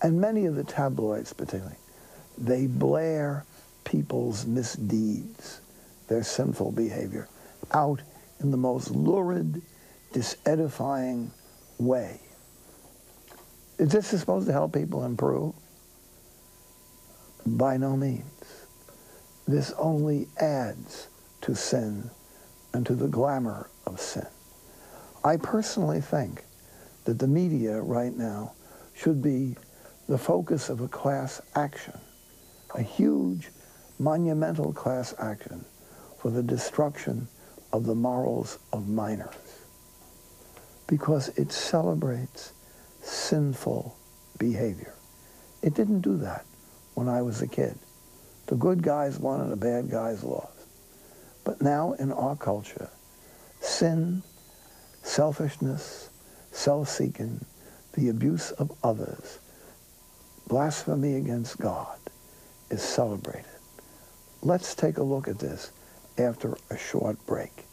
And many of the tabloids particularly, they blare people's misdeeds, their sinful behavior, out in the most lurid, disedifying way. Is this supposed to help people improve? By no means. This only adds to sin and to the glamour of sin. I personally think that the media right now should be the focus of a class action, a huge, monumental class action for the destruction of the morals of minors, because it celebrates sinful behavior. It didn't do that when I was a kid. The good guys won and the bad guys lost. But now in our culture, sin, selfishness, self-seeking, the abuse of others, blasphemy against God is celebrated. Let's take a look at this after a short break.